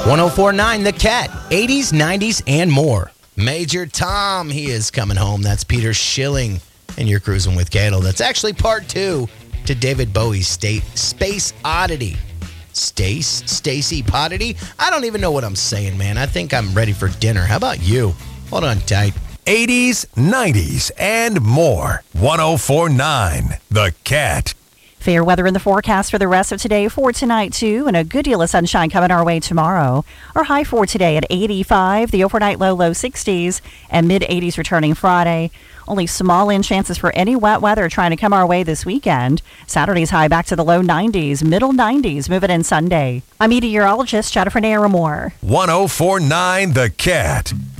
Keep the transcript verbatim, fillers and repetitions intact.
one oh four point nine The Cat, eighties, nineties, and more. Major Tom, he is coming home. That's Peter Schilling, and you're cruising with Candle. That's actually part two to David Bowie's State Space Oddity. Stace? Stacy Poddity? I don't even know what I'm saying, man. I think I'm ready for dinner. How about you? Hold on tight. eighties, nineties, and more. one oh four point nine The Cat. Fair weather in the forecast for the rest of today, for tonight too, and a good deal of sunshine coming our way tomorrow. Our high for today at eighty-five, the overnight low, low sixties, and mid eighties returning Friday. Only small in chances for any wet weather trying to come our way this weekend. Saturday's high back to the low nineties, middle nineties, moving in Sunday. I'm meteorologist Jennifer Naramore. one oh four point nine The Cat.